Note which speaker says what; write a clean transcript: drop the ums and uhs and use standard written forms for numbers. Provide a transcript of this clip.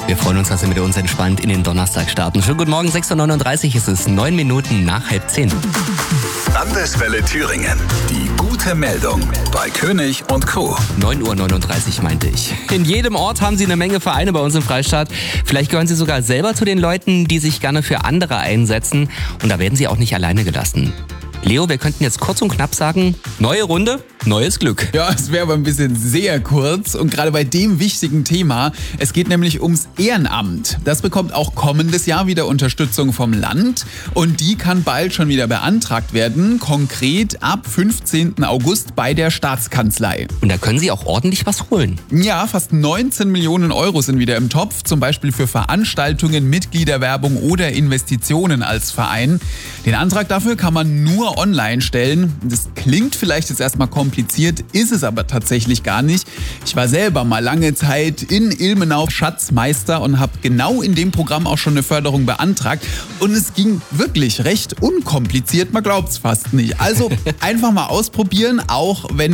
Speaker 1: Wir freuen uns, dass Sie mit uns entspannt in den Donnerstag starten. Schönen guten Morgen, 6.39 Uhr ist es, 9 Minuten nach 9:30.
Speaker 2: Landeswelle Thüringen. Die gute Meldung bei König und Co.
Speaker 1: 9.39 Uhr meinte ich. In jedem Ort haben Sie eine Menge Vereine bei uns im Freistaat. Vielleicht gehören Sie sogar selber zu den Leuten, die sich gerne für andere einsetzen. Und da werden Sie auch nicht alleine gelassen. Leo, wir könnten jetzt kurz und knapp sagen, neue Runde, neues Glück.
Speaker 3: Ja, es wäre aber ein bisschen sehr kurz und gerade bei dem wichtigen Thema. Es geht nämlich ums Ehrenamt. Das bekommt auch kommendes Jahr wieder Unterstützung vom Land und die kann bald schon wieder beantragt werden. Konkret ab 15. August bei der Staatskanzlei.
Speaker 1: Und da können Sie auch ordentlich was holen.
Speaker 3: Ja, fast 19 Millionen Euro sind wieder im Topf, zum Beispiel für Veranstaltungen, Mitgliederwerbung oder Investitionen als Verein. Den Antrag dafür kann man nur online stellen. Das klingt vielleicht jetzt erstmal kompliziert, ist es aber tatsächlich gar nicht. Ich war selber mal lange Zeit in Ilmenau Schatzmeister und habe genau in dem Programm auch schon eine Förderung beantragt. Und es ging wirklich recht unkompliziert, man glaubt es fast nicht. Also einfach mal ausprobieren, auch wenn